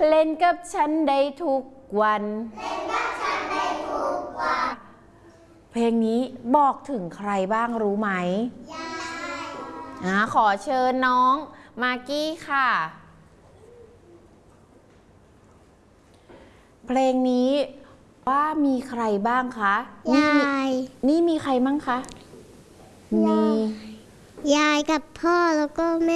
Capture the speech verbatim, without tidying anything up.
เล่นกับฉันได้ทุกวันเพลงนี้บอกถึงใครบ้างรู้ไหมยายอ่าขอเชิญน้องมากกี้ค่ะเพลงนี้ว่ามีใครบ้างคะยายนี่มีใครบ้างคะมียายกับพ่อแล้วก็แม่